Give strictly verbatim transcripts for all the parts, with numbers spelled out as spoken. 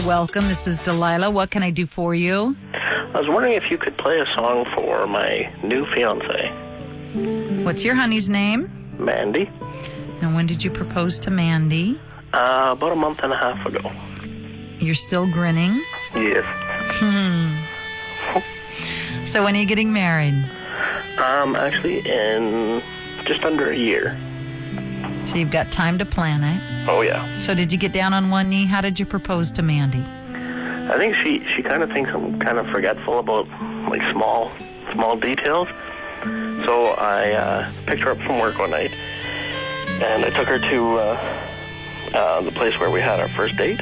Welcome. This is Delilah. What can I do for you? I was wondering if you could play a song for my new fiancée. What's your honey's name? Mandy. And when did you propose to Mandy? Uh, about a month and a half ago. You're still grinning? Yes. Hmm. So when are you getting married? Um, actually in just under a year. So you've got time to plan it. Oh, yeah. So did you get down on one knee? How did you propose to Mandy? I think she, she kind of thinks I'm kind of forgetful about, like, small, small details. So I uh, picked her up from work one night, and I took her to uh, uh, the place where we had our first date.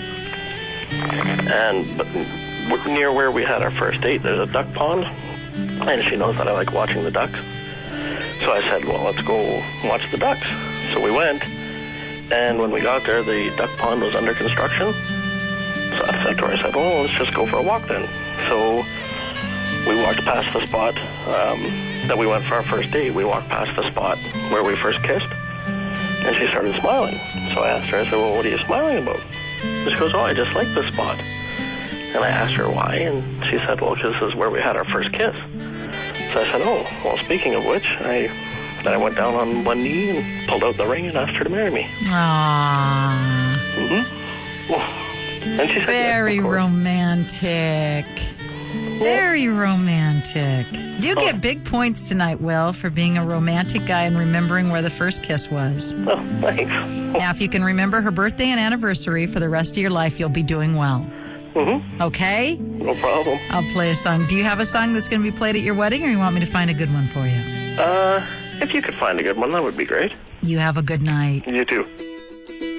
And but near where we had our first date, there's a duck pond, and she knows that I like watching the ducks. So I said, well, let's go watch the ducks. So we went, and when we got there, the duck pond was under construction. So I said to her, I said, well, let's just go for a walk then. So we walked past the spot um, that we went for our first date. We walked past the spot where we first kissed, and she started smiling. So I asked her, I said, well, what are you smiling about? And she goes, oh, I just like this spot. And I asked her why, and she said, well, because this is where we had our first kiss. So I said, oh, well, speaking of which, I then I went down on one knee and pulled out the ring and asked her to marry me. Aww. Mm-hmm. Well, and she said, Very yes, of course. romantic. Very romantic. You Oh. get big points tonight, Will, for being a romantic guy and remembering where the first kiss was. Oh, thanks. Now, if you can remember her birthday and anniversary for the rest of your life, you'll be doing well. Mm-hmm. Okay? No problem. I'll play a song. Do you have a song that's going to be played at your wedding, or you want me to find a good one for you? Uh, if you could find a good one, that would be great. You have a good night. You too.